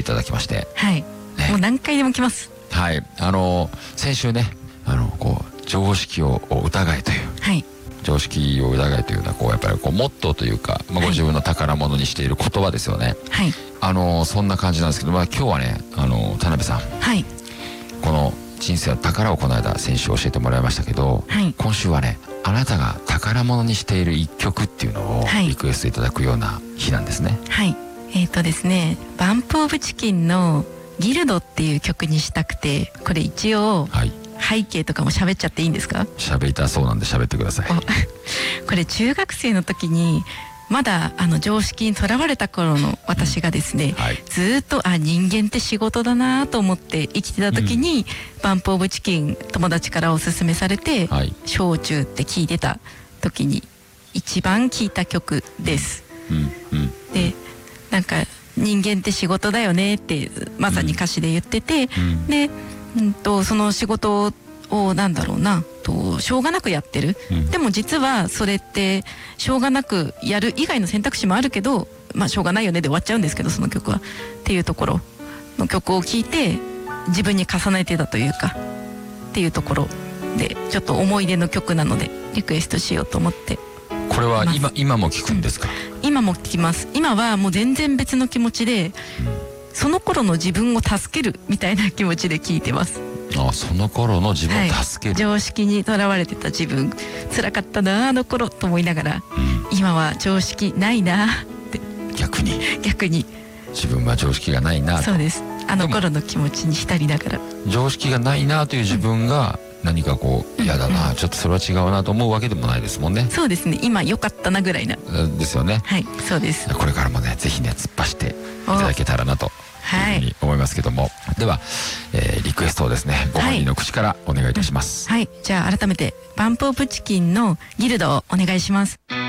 ただきまして、 はい、 ね、 もう何回でも来ます。 はい、先週ね、こう常識を疑えという、 はい、 常識を疑えというのはこうやっぱりこうモットーというか、ご自分の宝物にしている言葉ですよね。 はい、 そんな感じなんですけど、今日はね、田辺さん、 はい、 この人生の宝をこの間先週教えてもらいましたけど、 はい、 今週はね、あなたが宝物にしている一曲っていうのをリクエストいただくような日なんですね。 はい、ですね、バンプオブチキンのギルドっていう曲にしたくて、これ一応、はい、背景とかも喋っちゃっていいんですか？ 喋りたそうなんで喋ってください。 これ中学生の時にまだ常識にとらわれた頃の私がですね、はい、ずっと人間って仕事だなと思って生きてた時に、バンプオブチキン友達からおすすめされて、はい、小中って聴いてた時に一番聴いた曲です。で、なんか人間って仕事だよねってまさに歌詞で言ってて、で、その仕事をなんだろうなしょうがなくやってる、でも実はそれってしょうがなくやる以外の選択肢もあるけど、しょうがないよねで終わっちゃうんですけど、その曲はっていうところの曲を聴いて自分に重ねてたというかっていうところで、ちょっと思い出の曲なのでリクエストしようと思って。 これは今も聴くんですか？ 今も聴きます。今はもう全然別の気持ちで、その頃の自分を助けるみたいな気持ちで聴いてます。 その頃の自分を助ける、 常識にとらわれてた自分、辛かったなあの頃と思いながら、今は常識ないなって逆に自分は常識がないなと。 そうです。頃の気持ちに浸りながら、 常識がないなという自分が何かこう嫌だな、ちょっとそれは違うなと思うわけでもないですもんね。 そうですね、今良かったなぐらいなですよね。 はい、そうです。 これからもね、ぜひね突っ走っていただけたらなというふうに思いますけども、はい、では、リクエストをですねご本人の口からお願いいたします。 はい、じゃあ改めてバンプオブチキンのギルドをお願いします。